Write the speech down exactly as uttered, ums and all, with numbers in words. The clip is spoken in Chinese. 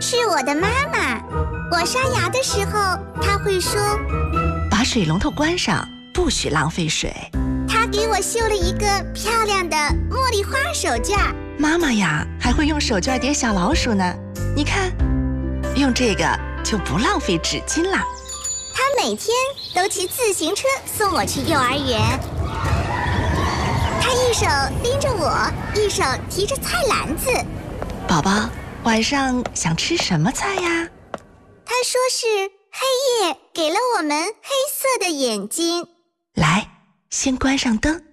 是我的妈妈。我刷牙的时候，她会说：“ 把水龙头关上，不许浪费水。” 她给我绣了一个漂亮的茉莉花手绢。 妈妈呀，还会用手绢叠小老鼠呢。你看，用这个就不浪费纸巾啦。 她每天都骑自行车送我去幼儿园。她一手拎着我，一手提着菜篮子。 宝宝，晚上想吃什么菜呀？ 她说是黑夜给了我们黑色的眼睛。 来，先关上灯。